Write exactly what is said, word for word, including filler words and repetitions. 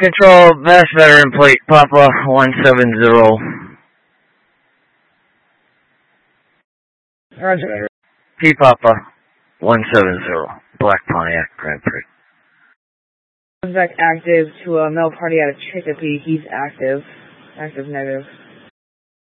Control, Mass Veteran Plate, Papa one seven zero. Roger. P Papa one seven zero. Black Pontiac Grand Prix. Contact active to a male party at a Chicopee. He's active. Active negative.